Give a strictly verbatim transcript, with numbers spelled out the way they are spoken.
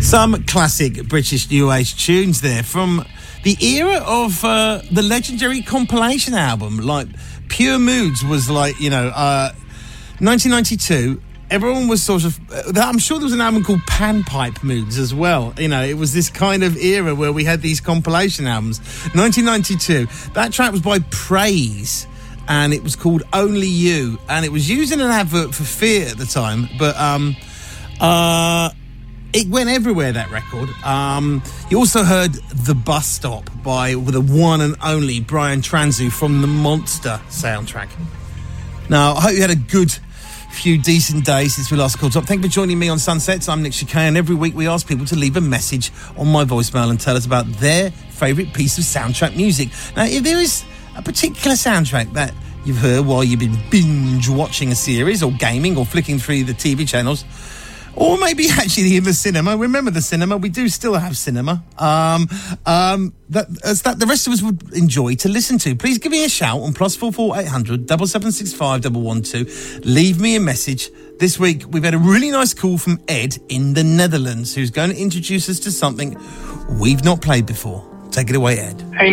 Some classic British New Age tunes there from the era of uh, the legendary compilation album. Like, Pure Moods was like, you know, uh, nineteen ninety-two. Everyone was sort of... Uh, I'm sure there was an album called Panpipe Moods as well. You know, it was this kind of era where we had these compilation albums. nineteen ninety-two. That track was by Praise, and it was called Only You. And it was used in an advert for Fear at the time, but... um, uh, it went everywhere, that record. Um, you also heard The Bus Stop by the one and only Brian Transu from the Monster soundtrack. Now, I hope you had a good few decent days since we last called up. Thank you for joining me on Sunsets. I'm Nick Chicane, and every week we ask people to leave a message on my voicemail and tell us about their favourite piece of soundtrack music. Now, if there is a particular soundtrack that you've heard while you've been binge watching a series or gaming or flicking through the T V channels, or maybe actually in the cinema. Remember the cinema? We do still have cinema. Um, um, that, as that the rest of us would enjoy to listen to. Please give me a shout on plus four four eight hundred double seven six five double one two. Leave me a message. This week we've had a really nice call from Ed in the Netherlands, who's going to introduce us to something we've not played before. Take it away, Ed. Hey.